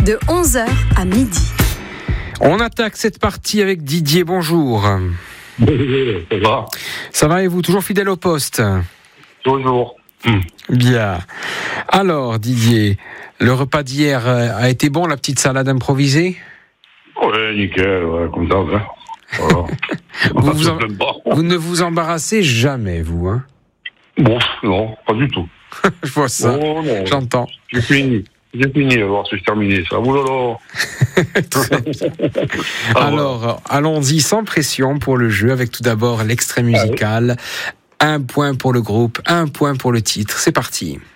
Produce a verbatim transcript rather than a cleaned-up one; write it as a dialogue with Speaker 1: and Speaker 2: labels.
Speaker 1: de onze heures à midi.
Speaker 2: On attaque cette partie avec Didier, bonjour.
Speaker 3: Bonjour, ça va ?
Speaker 2: Ça va et vous, toujours fidèle au poste ?
Speaker 3: Toujours. Hum.
Speaker 2: Bien. Alors Didier, le repas d'hier a été bon, la petite salade improvisée ?
Speaker 3: Ouais, nickel, ouais, comme ça, ouais. Voilà.
Speaker 2: vous, vous, en... vous ne vous embarrassez jamais, vous, hein ?
Speaker 3: Bon, non, pas du tout.
Speaker 2: Je vois ça,
Speaker 3: oh, non,
Speaker 2: j'entends.
Speaker 3: J'ai fini, j'ai fini, alors c'est terminé, ça. Oh là là.
Speaker 2: Alors, allons-y sans pression pour le jeu, avec tout d'abord l'extrait musical. Ah oui. Un point pour le groupe, un point pour le titre. C'est parti.